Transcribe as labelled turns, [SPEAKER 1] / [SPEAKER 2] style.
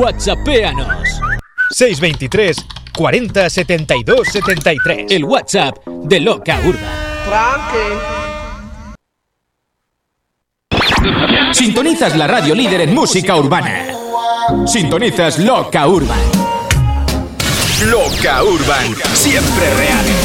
[SPEAKER 1] WhatsAppéanos.
[SPEAKER 2] 623 40 72 73.
[SPEAKER 1] El WhatsApp de Loca Urban. Sintonizas la radio líder en música urbana. Sintonizas Loca Urban.
[SPEAKER 3] Loca Urban, siempre real.